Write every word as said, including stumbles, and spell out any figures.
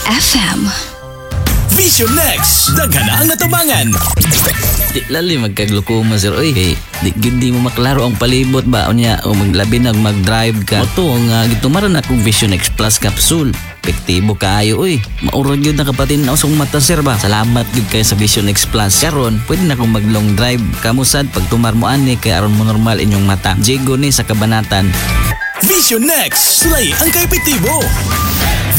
F M. Vision Next, daghan ang natabangan. Di lali magkaglukoma sir. Oy, hey, di, di mo maklaro ang palibot ba? O niya, o maglabi na mag-drive ka. O to, nga gitumaran akong Vision X Plus capsule. Epektibo kaayo, oy. Maurag yun na kapatid na usong mata sir ba? Salamat yun kayo sa Vision X Plus. Karon, pwede na akong mag-long drive. Kamusad, pag tumar mo ani, kaya aron mo normal inyong mata. Diego ni sa kabanatan. Vision Next, sulay ang kaepektibo.